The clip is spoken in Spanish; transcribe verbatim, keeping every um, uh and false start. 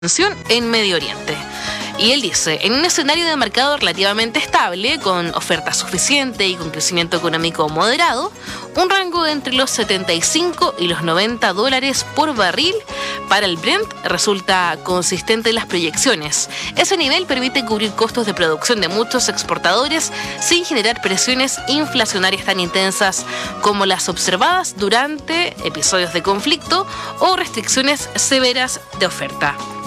en Medio Oriente. Y él dice, en un escenario de mercado relativamente estable, con oferta suficiente y con crecimiento económico moderado, un rango de entre los setenta y cinco y los noventa dólares por barril para el Brent resulta consistente en las proyecciones. Ese nivel permite cubrir costos de producción de muchos exportadores sin generar presiones inflacionarias tan intensas como las observadas durante episodios de conflicto o restricciones severas de oferta.